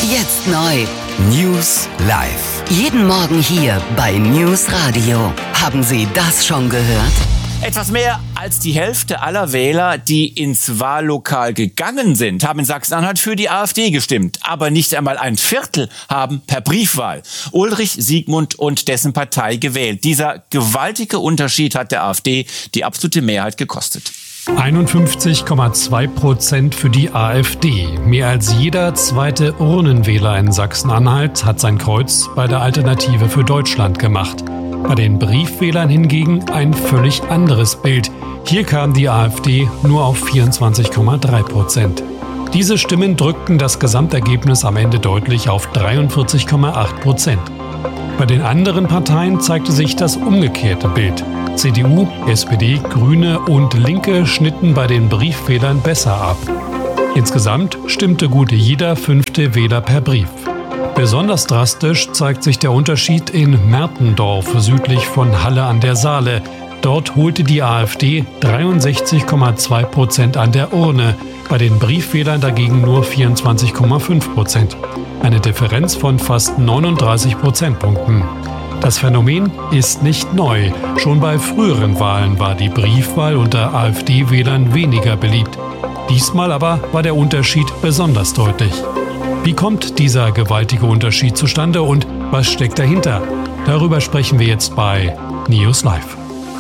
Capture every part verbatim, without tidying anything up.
Jetzt neu. News live. Jeden Morgen hier bei News Radio. Haben Sie das schon gehört? Etwas mehr als die Hälfte aller Wähler, die ins Wahllokal gegangen sind, haben in Sachsen-Anhalt für die AfD gestimmt. Aber nicht einmal ein Viertel haben per Briefwahl Ulrich Siegmund und dessen Partei gewählt. Dieser gewaltige Unterschied hat der AfD die absolute Mehrheit gekostet. einundfünfzig Komma zwei Prozent für die AfD. Mehr als jeder zweite Urnenwähler in Sachsen-Anhalt hat sein Kreuz bei der Alternative für Deutschland gemacht. Bei den Briefwählern hingegen ein völlig anderes Bild. Hier kam die AfD nur auf vierundzwanzig Komma drei Prozent. Diese Stimmen drückten das Gesamtergebnis am Ende deutlich auf dreiundvierzig Komma acht Prozent. Bei den anderen Parteien zeigte sich das umgekehrte Bild. C D U, S P D, Grüne und Linke schnitten bei den Briefwählern besser ab. Insgesamt stimmte gut jeder fünfte Wähler per Brief. Besonders drastisch zeigt sich der Unterschied in Mertendorf, südlich von Halle an der Saale. Dort holte die AfD dreiundsechzig Komma zwei Prozent an der Urne, bei den Briefwählern dagegen nur vierundzwanzig Komma fünf Prozent. Eine Differenz von fast neununddreißig Prozentpunkten. Das Phänomen ist nicht neu. Schon bei früheren Wahlen war die Briefwahl unter AfD-Wählern weniger beliebt. Diesmal aber war der Unterschied besonders deutlich. Wie kommt dieser gewaltige Unterschied zustande und was steckt dahinter? Darüber sprechen wir jetzt bei News Live.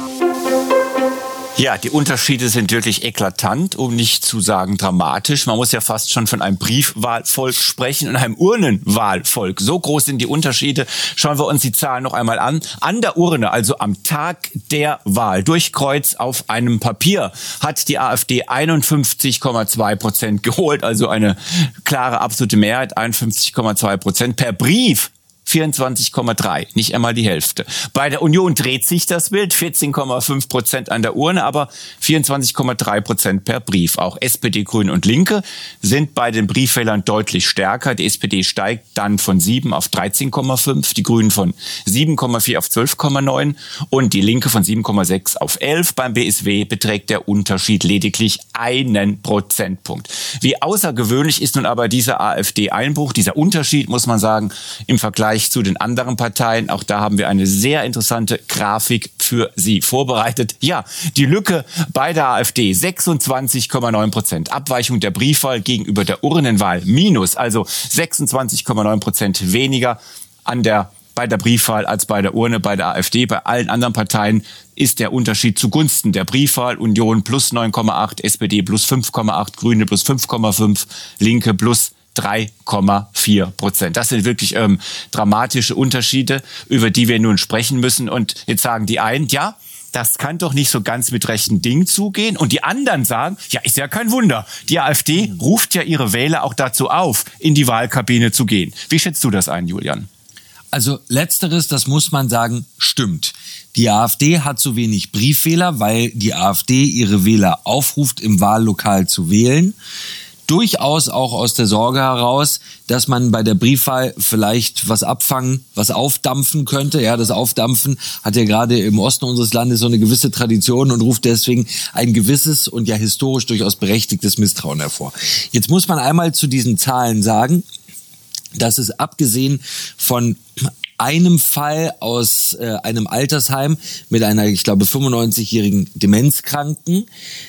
Ja, die Unterschiede sind wirklich eklatant, um nicht zu sagen dramatisch. Man muss ja fast schon von einem Briefwahlvolk sprechen und einem Urnenwahlvolk. So groß sind die Unterschiede. Schauen wir uns die Zahlen noch einmal an. An der Urne, also am Tag der Wahl, durch Kreuz auf einem Papier, hat die AfD einundfünfzig Komma zwei Prozent geholt. Also eine klare absolute Mehrheit, einundfünfzig Komma zwei Prozent. Per Brief vierundzwanzig Komma drei, nicht einmal die Hälfte. Bei der Union dreht sich das Bild, vierzehn Komma fünf Prozent an der Urne, aber vierundzwanzig Komma drei Prozent per Brief. Auch S P D, Grüne und Linke sind bei den Briefwählern deutlich stärker. Die S P D steigt dann von sieben auf dreizehn Komma fünf, die Grünen von sieben Komma vier auf zwölf Komma neun und die Linke von sieben Komma sechs auf elf. Beim B S W beträgt der Unterschied lediglich einen Prozentpunkt. Wie außergewöhnlich ist nun aber dieser AfD-Einbruch, dieser Unterschied, muss man sagen, im Vergleich zu den anderen Parteien. Auch da haben wir eine sehr interessante Grafik für Sie vorbereitet. Ja, die Lücke bei der AfD, sechsundzwanzig Komma neun Prozent. Abweichung der Briefwahl gegenüber der Urnenwahl, minus, also sechsundzwanzig Komma neun Prozent weniger an der bei der Briefwahl als bei der Urne, bei der AfD. Bei allen anderen Parteien ist der Unterschied zugunsten der Briefwahl. Union plus neun Komma acht, S P D plus fünf Komma acht, Grüne plus fünf Komma fünf, Linke plus drei Komma vier Prozent. Das sind wirklich ähm, dramatische Unterschiede, über die wir nun sprechen müssen. Und jetzt sagen die einen, ja, das kann doch nicht so ganz mit rechten Dingen zugehen. Und die anderen sagen, ja, ist ja kein Wunder. Die AfD ruft ja ihre Wähler auch dazu auf, in die Wahlkabine zu gehen. Wie schätzt du das ein, Julian? Also letzteres, das muss man sagen, stimmt. Die AfD hat so wenig Briefwähler, weil die AfD ihre Wähler aufruft, im Wahllokal zu wählen. Durchaus auch aus der Sorge heraus, dass man bei der Briefwahl vielleicht was abfangen, was aufdampfen könnte. Ja, das Aufdampfen hat ja gerade im Osten unseres Landes so eine gewisse Tradition und ruft deswegen ein gewisses und ja historisch durchaus berechtigtes Misstrauen hervor. Jetzt muss man einmal zu diesen Zahlen sagen, dass es abgesehen von einem Fall aus äh, einem Altersheim mit einer, ich glaube, fünfundneunzigjährigen Demenzkranken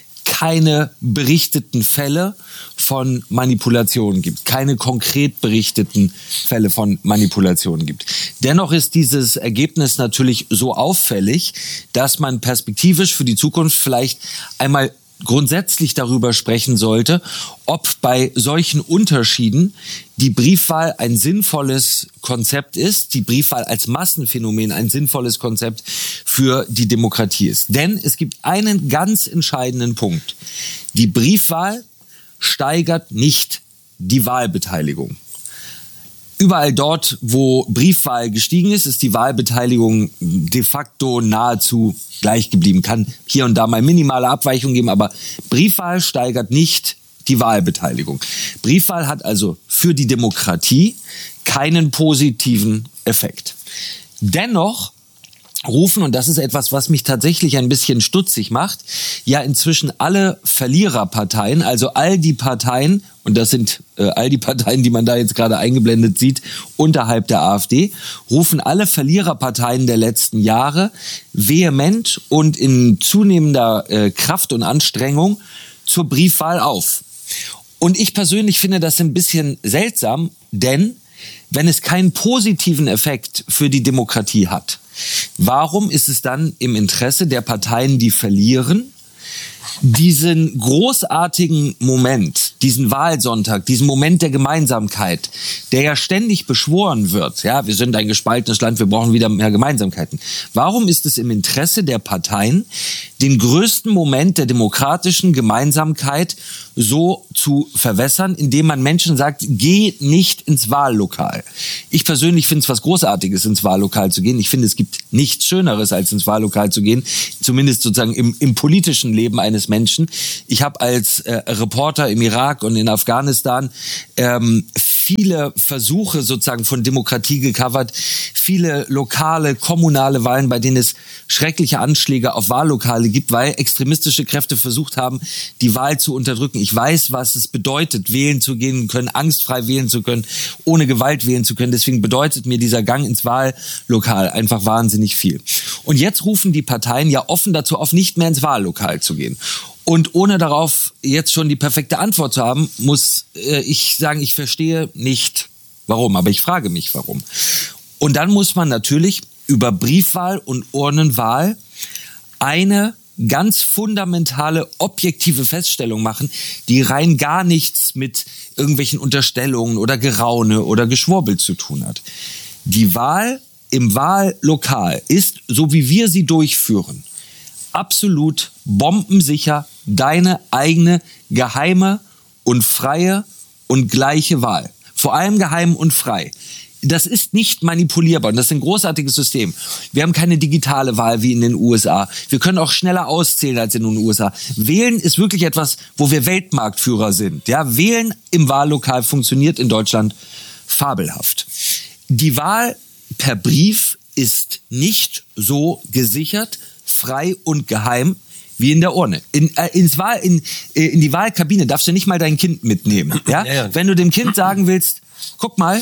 keine berichteten Fälle von Manipulationen gibt, keine konkret berichteten Fälle von Manipulationen gibt. Dennoch ist dieses Ergebnis natürlich so auffällig, dass man perspektivisch für die Zukunft vielleicht einmal grundsätzlich darüber sprechen sollte, ob bei solchen Unterschieden die Briefwahl ein sinnvolles Konzept ist, die Briefwahl als Massenphänomen ein sinnvolles Konzept für die Demokratie ist. Denn es gibt einen ganz entscheidenden Punkt. Die Briefwahl steigert nicht die Wahlbeteiligung. Überall dort, wo Briefwahl gestiegen ist, ist die Wahlbeteiligung de facto nahezu gleich geblieben. Kann hier und da mal minimale Abweichungen geben, aber Briefwahl steigert nicht die Wahlbeteiligung. Briefwahl hat also für die Demokratie keinen positiven Effekt. Dennoch rufen, und das ist etwas, was mich tatsächlich ein bisschen stutzig macht, ja inzwischen alle Verliererparteien, also all die Parteien, und das sind äh, all die Parteien, die man da jetzt gerade eingeblendet sieht, unterhalb der AfD, rufen alle Verliererparteien der letzten Jahre vehement und in zunehmender äh, Kraft und Anstrengung zur Briefwahl auf. Und ich persönlich finde das ein bisschen seltsam, denn wenn es keinen positiven Effekt für die Demokratie hat, warum ist es dann im Interesse der Parteien, die verlieren, diesen großartigen Moment, diesen Wahlsonntag, diesen Moment der Gemeinsamkeit, der ja ständig beschworen wird, ja, wir sind ein gespaltenes Land, wir brauchen wieder mehr Gemeinsamkeiten. Warum ist es im Interesse der Parteien, den größten Moment der demokratischen Gemeinsamkeit so zu verwässern, indem man Menschen sagt, geh nicht ins Wahllokal? Ich persönlich finde es was Großartiges, ins Wahllokal zu gehen. Ich finde, es gibt nichts Schöneres, als ins Wahllokal zu gehen, zumindest sozusagen im, im politischen Leben eines Menschen. Ich habe als äh, Reporter im Irak und in Afghanistan ähm, viele Versuche sozusagen von Demokratie gecovert, viele lokale, kommunale Wahlen, bei denen es schreckliche Anschläge auf Wahllokale gibt, weil extremistische Kräfte versucht haben, die Wahl zu unterdrücken. Ich weiß, was es bedeutet, wählen zu gehen können, angstfrei wählen zu können, ohne Gewalt wählen zu können. Deswegen bedeutet mir dieser Gang ins Wahllokal einfach wahnsinnig viel. Und jetzt rufen die Parteien ja offen dazu auf, nicht mehr ins Wahllokal zu gehen. Und ohne darauf jetzt schon die perfekte Antwort zu haben, muss äh, ich sagen, ich verstehe nicht, warum. Aber ich frage mich, warum. Und dann muss man natürlich über Briefwahl und Urnenwahl eine ganz fundamentale, objektive Feststellung machen, die rein gar nichts mit irgendwelchen Unterstellungen oder Geraune oder Geschwurbel zu tun hat. Die Wahl im Wahllokal ist, so wie wir sie durchführen, absolut bombensicher deine eigene geheime und freie und gleiche Wahl. Vor allem geheim und frei. Das ist nicht manipulierbar und das ist ein großartiges System. Wir haben keine digitale Wahl wie in den U S A. Wir können auch schneller auszählen als in den U S A. Wählen ist wirklich etwas, wo wir Weltmarktführer sind. Ja, Wählen im Wahllokal funktioniert in Deutschland fabelhaft. Die Wahl per Brief ist nicht so gesichert, frei und geheim wie in der Urne. In, äh, ins Wahl, in, äh, in die Wahlkabine darfst du nicht mal dein Kind mitnehmen. Ja? Ja, ja. Wenn du dem Kind sagen willst, guck mal,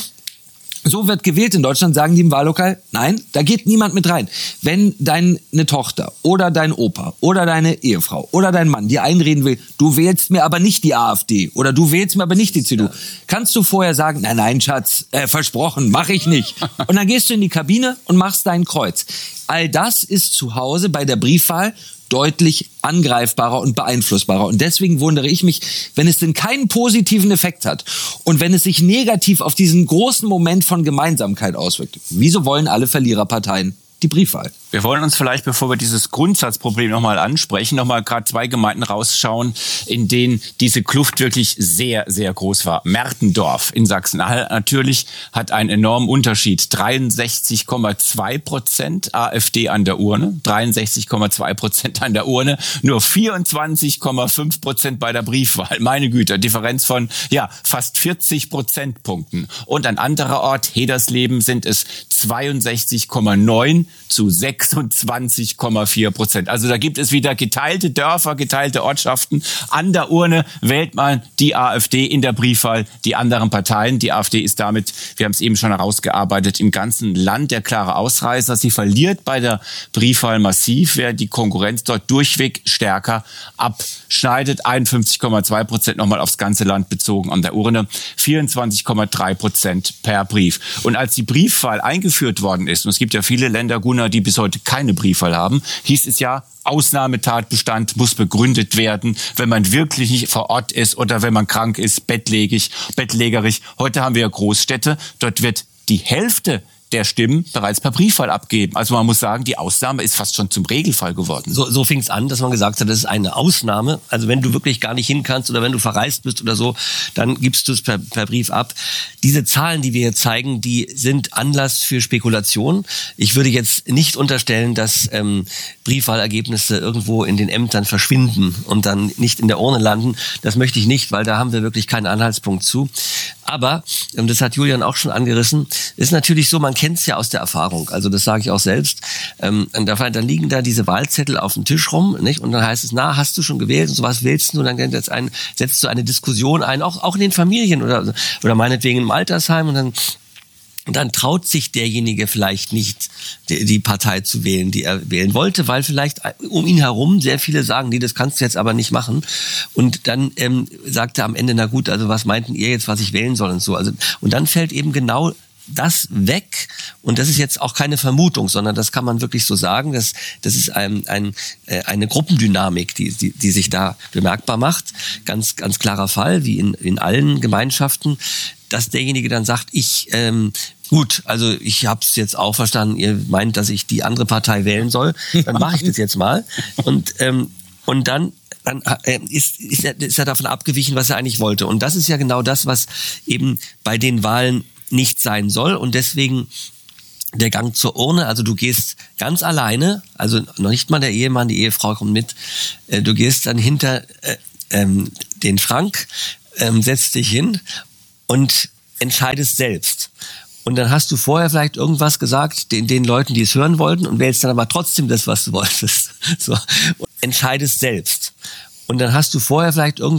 so wird gewählt in Deutschland, sagen die im Wahllokal, nein, da geht niemand mit rein. Wenn deine Tochter oder dein Opa oder deine Ehefrau oder dein Mann dir einreden will, du wählst mir aber nicht die AfD oder du wählst mir aber nicht die C D U, kannst du vorher sagen, nein, nein, Schatz, äh, versprochen, mache ich nicht. Und dann gehst du in die Kabine und machst dein Kreuz. All das ist zu Hause bei der Briefwahl deutlich angreifbarer und beeinflussbarer. Und deswegen wundere ich mich, wenn es denn keinen positiven Effekt hat und wenn es sich negativ auf diesen großen Moment von Gemeinsamkeit auswirkt. Wieso wollen alle Verliererparteien die Briefwahl? Wir wollen uns vielleicht, bevor wir dieses Grundsatzproblem nochmal ansprechen, nochmal gerade zwei Gemeinden rausschauen, in denen diese Kluft wirklich sehr, sehr groß war. Mertendorf in Sachsen-Anhalt natürlich hat einen enormen Unterschied. dreiundsechzig Komma zwei Prozent AfD an der Urne, dreiundsechzig Komma zwei Prozent an der Urne, nur vierundzwanzig Komma fünf Prozent bei der Briefwahl. Meine Güte, Differenz von ja fast vierzig Prozentpunkten. Und ein anderer Ort, Hedersleben, sind es zweiundsechzig Komma neun zu sechsundzwanzig Komma vier Prozent. Also da gibt es wieder geteilte Dörfer, geteilte Ortschaften. An der Urne wählt man die AfD, in der Briefwahl die anderen Parteien. Die AfD ist damit, wir haben es eben schon herausgearbeitet, im ganzen Land der klare Ausreißer. Sie verliert bei der Briefwahl massiv, während die Konkurrenz dort durchweg stärker abschneidet. einundfünfzig Komma zwei Prozent nochmal aufs ganze Land bezogen an der Urne, vierundzwanzig Komma drei Prozent per Brief. Und als die Briefwahl eingeführt worden ist, und es gibt ja viele Länder, Gunnar, die bis heute keine Briefwahl haben, hieß es ja, Ausnahmetatbestand muss begründet werden, wenn man wirklich nicht vor Ort ist oder wenn man krank ist, bettlägerig, bettlägerig. Heute haben wir Großstädte, dort wird die Hälfte der Stimmen bereits per Briefwahl abgeben. Also man muss sagen, die Ausnahme ist fast schon zum Regelfall geworden. So, so fing es an, dass man gesagt hat, das ist eine Ausnahme. Also wenn du wirklich gar nicht hin kannst oder wenn du verreist bist oder so, dann gibst du es per, per Brief ab. Diese Zahlen, die wir hier zeigen, die sind Anlass für Spekulation. Ich würde jetzt nicht unterstellen, dass ähm, Briefwahlergebnisse irgendwo in den Ämtern verschwinden und dann nicht in der Urne landen. Das möchte ich nicht, weil da haben wir wirklich keinen Anhaltspunkt zu. Aber, ähm, das hat Julian auch schon angerissen, ist natürlich so, man kennt's ja aus der Erfahrung. Also das sage ich auch selbst. Ähm, und da, dann liegen da diese Wahlzettel auf dem Tisch rum, nicht? Und dann heißt es, na, hast du schon gewählt und so, was willst du? Und dann setzt, ein, setzt du eine Diskussion ein, auch, auch in den Familien oder, oder meinetwegen im Altersheim und dann Und dann traut sich derjenige vielleicht nicht, die, die Partei zu wählen, die er wählen wollte, weil vielleicht um ihn herum sehr viele sagen, nee, das kannst du jetzt aber nicht machen. Und dann ähm, sagt er am Ende, na gut, also was meinten ihr jetzt, was ich wählen soll und so. Also, und dann fällt eben genau das weg. Und das ist jetzt auch keine Vermutung, sondern das kann man wirklich so sagen. Das, das ist ein, ein, eine Gruppendynamik, die, die, die sich da bemerkbar macht. Ganz, ganz klarer Fall, wie in, in allen Gemeinschaften, dass derjenige dann sagt, ich, ähm, gut, also ich habe es jetzt auch verstanden, ihr meint, dass ich die andere Partei wählen soll, dann mache ich das jetzt mal. Und, ähm, und dann dann äh, ist, ist, er, ist er davon abgewichen, was er eigentlich wollte. Und das ist ja genau das, was eben bei den Wahlen nicht sein soll. Und deswegen der Gang zur Urne, also du gehst ganz alleine, also noch nicht mal der Ehemann, die Ehefrau kommt mit, äh, du gehst dann hinter äh, ähm, den Schrank, ähm, setzt dich hin und entscheidest selbst. Und dann hast du vorher vielleicht irgendwas gesagt den, den Leuten, die es hören wollten und wählst dann aber trotzdem das, was du wolltest. So. Und entscheidest selbst. Und dann hast du vorher vielleicht irgendwas